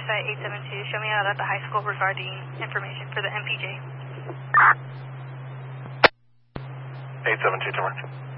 Site 872, show me out at the high school regarding information for the MPJ. 872, Timber.